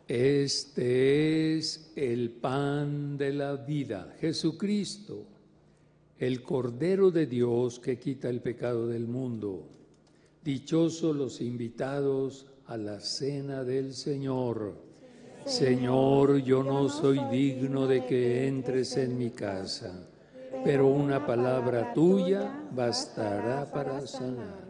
Este es el pan de la vida, Jesucristo, el Cordero de Dios que quita el pecado del mundo. Dichosos los invitados a la cena del Señor. Señor, yo no soy digno de que entres en mi casa, pero una palabra tuya bastará para sanar.